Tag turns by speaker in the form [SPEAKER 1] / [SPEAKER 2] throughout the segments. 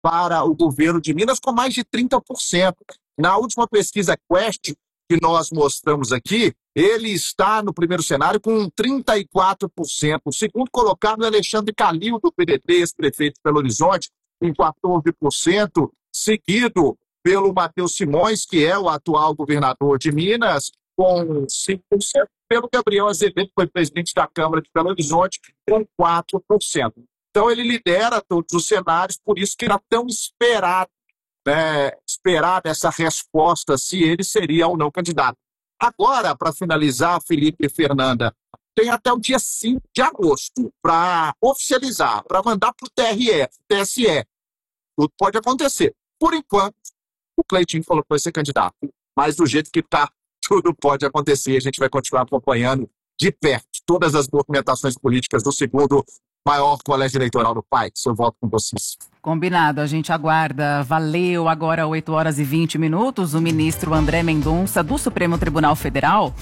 [SPEAKER 1] para o governo de Minas com mais de 30%. Na última pesquisa Quest, que nós mostramos aqui, ele está no primeiro cenário com 34%. O segundo colocado é Alexandre Calil, do PDT, ex-prefeito de Belo Horizonte, com 14%, seguido pelo Matheus Simões, que é o atual governador de Minas, com 5%, pelo Gabriel Azevedo, que foi presidente da Câmara de Belo Horizonte, com 4%. Então, ele lidera todos os cenários, por isso que era tão esperado, esperada essa resposta se ele seria ou não candidato. Agora, para finalizar, Felipe e Fernanda, tem até o dia 5 de agosto para oficializar, para mandar para o TSE. Tudo pode acontecer. Por enquanto, o Cleitinho falou que vai ser candidato, mas do jeito que está, tudo pode acontecer. A gente vai continuar acompanhando de perto todas as movimentações políticas do segundo maior colégio eleitoral do país. Eu volto com vocês.
[SPEAKER 2] Combinado, a gente aguarda. Valeu. Agora 8h20, o ministro André Mendonça, do Supremo Tribunal Federal,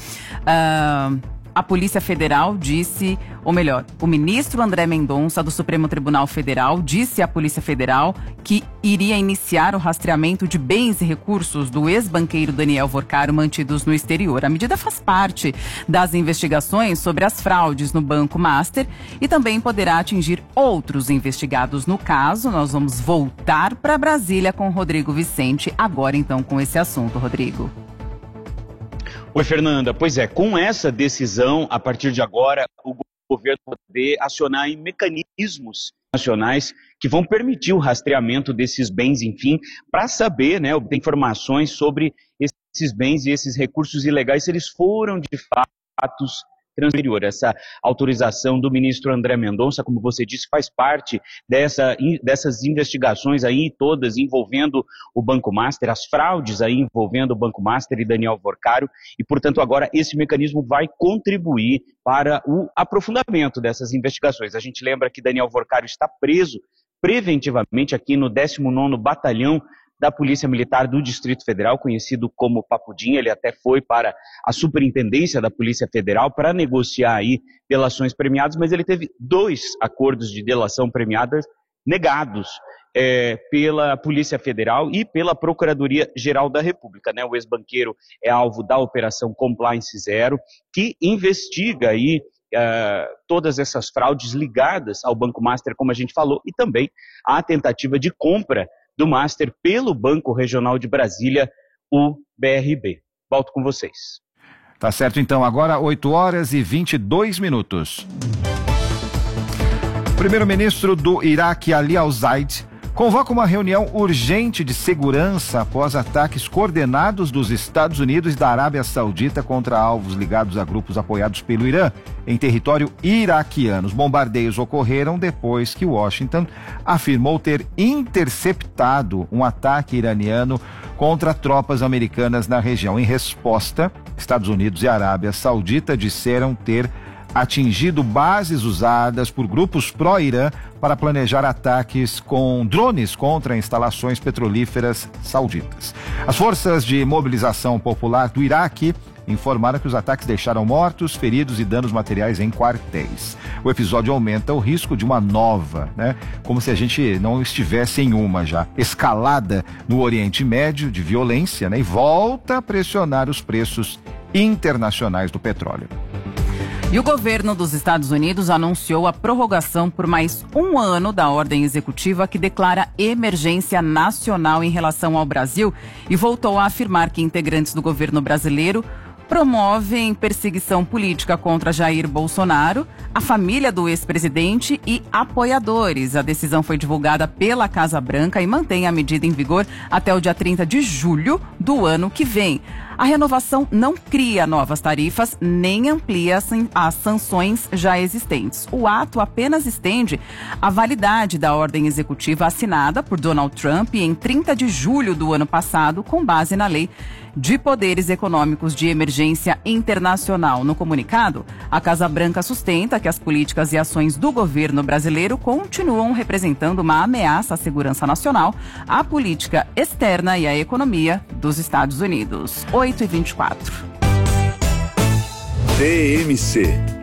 [SPEAKER 2] a Polícia Federal disse, ou melhor, o ministro André Mendonça, do Supremo Tribunal Federal, disse à Polícia Federal que iria iniciar o rastreamento de bens e recursos do ex-banqueiro Daniel Vorcaro mantidos no exterior. A medida faz parte das investigações sobre as fraudes no Banco Master e também poderá atingir outros investigados no caso. Nós vamos voltar para Brasília com Rodrigo Vicente, agora então com esse assunto, Rodrigo.
[SPEAKER 3] Oi, Fernanda. Pois é, com essa decisão, a partir de agora, o governo vai poder acionar mecanismos nacionais que vão permitir o rastreamento desses bens, enfim, para saber, obter informações sobre esses bens e esses recursos ilegais, se eles foram de fato transferidos. Essa autorização do ministro André Mendonça, como você disse, faz parte dessas investigações aí todas envolvendo o Banco Master, as fraudes aí envolvendo o Banco Master e Daniel Vorcaro, e portanto agora esse mecanismo vai contribuir para o aprofundamento dessas investigações. A gente lembra que Daniel Vorcaro está preso preventivamente aqui no 19º Batalhão da Polícia Militar do Distrito Federal, conhecido como Papudim. Ele até foi para a Superintendência da Polícia Federal para negociar aí delações premiadas, mas ele teve 2 acordos de delação premiadas negados pela Polícia Federal e pela Procuradoria-Geral da República. O ex-banqueiro é alvo da Operação Compliance Zero, que investiga aí todas essas fraudes ligadas ao Banco Master, como a gente falou, e também a tentativa de compra do Master pelo Banco Regional de Brasília, o BRB. Volto com vocês.
[SPEAKER 4] Tá certo, então. Agora 8h22. O primeiro-ministro do Iraque, Ali Al-Zaid, convoca uma reunião urgente de segurança após ataques coordenados dos Estados Unidos e da Arábia Saudita contra alvos ligados a grupos apoiados pelo Irã em território iraquiano. Os bombardeios ocorreram depois que Washington afirmou ter interceptado um ataque iraniano contra tropas americanas na região. Em resposta, Estados Unidos e Arábia Saudita disseram ter atingido bases usadas por grupos pró-Irã para planejar ataques com drones contra instalações petrolíferas sauditas. As forças de mobilização popular do Iraque informaram que os ataques deixaram mortos, feridos e danos materiais em quartéis. O episódio aumenta o risco de uma nova, como se a gente não estivesse em uma já, escalada no Oriente Médio de violência, e volta a pressionar os preços internacionais do petróleo.
[SPEAKER 2] E o governo dos Estados Unidos anunciou a prorrogação por mais 1 ano da ordem executiva que declara emergência nacional em relação ao Brasil e voltou a afirmar que integrantes do governo brasileiro promovem perseguição política contra Jair Bolsonaro, a família do ex-presidente e apoiadores. A decisão foi divulgada pela Casa Branca e mantém a medida em vigor até o dia 30 de julho do ano que vem. A renovação não cria novas tarifas nem amplia as sanções já existentes. O ato apenas estende a validade da ordem executiva assinada por Donald Trump em 30 de julho do ano passado, com base na Lei de Poderes Econômicos de Emergência Internacional. No comunicado, a Casa Branca sustenta que as políticas e ações do governo brasileiro continuam representando uma ameaça à segurança nacional, à política externa e à economia dos Estados Unidos. 8h24.
[SPEAKER 5] TMC